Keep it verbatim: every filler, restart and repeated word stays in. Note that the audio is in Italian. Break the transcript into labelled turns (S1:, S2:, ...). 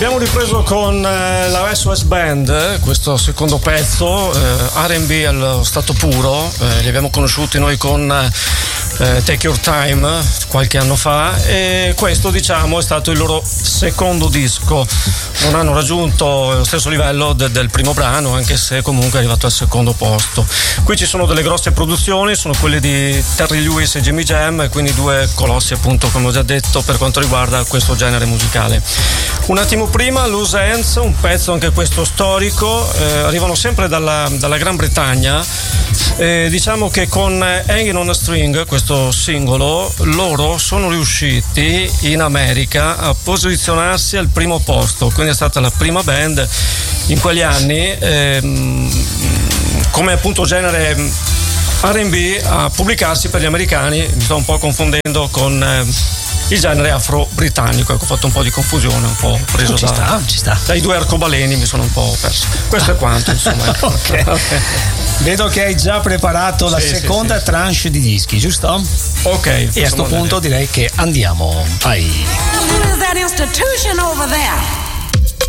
S1: Abbiamo ripreso con eh, la S O S Band questo secondo pezzo, eh, R and B allo stato puro. Eh, li abbiamo conosciuti noi con eh, Take Your Time qualche anno fa, e questo, diciamo, è stato il loro secondo disco. Non hanno raggiunto lo stesso livello de- del primo brano, anche se comunque è arrivato al secondo posto. Qui ci sono delle grosse produzioni, sono quelle di Terry Lewis e Jimmy Jam, e quindi due colossi, appunto, come ho già detto, per quanto riguarda questo genere musicale. Un attimo prima Loose Ends, un pezzo anche questo storico, eh, arrivano sempre dalla, dalla Gran Bretagna. Eh, diciamo che con Hanging on a String, questo singolo, loro sono riusciti in America a posizionarsi al primo posto, quindi è stata la prima band in quegli anni, ehm, come appunto genere R and B, a pubblicarsi per gli americani. Mi sto un po' confondendo con eh, il genere afro-britannico, ecco, ho fatto un po' di confusione, un po' preso
S2: ci
S1: da,
S2: sta, ci sta.
S1: dai due arcobaleni, mi sono un po' perso. Questo è quanto, insomma.
S2: Okay. Okay. Vedo che hai già preparato la
S1: sì,
S2: seconda
S1: sì,
S2: tranche
S1: sì.
S2: di dischi, giusto?
S1: Ok.
S2: E a questo punto direi che andiamo ai...
S3: Who is that institution over there?